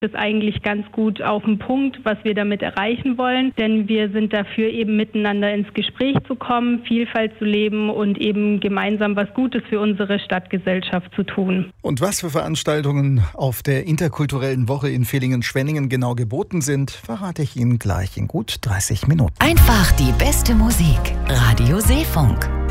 Das ist eigentlich ganz gut auf den Punkt, was wir damit erreichen wollen, denn wir sind dafür, eben miteinander ins Gespräch zu kommen, Vielfalt zu leben und eben gemeinsam was Gutes für unsere Stadtgesellschaft zu tun. Und was für Veranstaltungen auf der interkulturellen Woche in Villingen-Schwenningen genau geboten sind, verrate ich Ihnen gleich in gut 30 Minuten. Einfach die beste Musik. Radio Seefunk.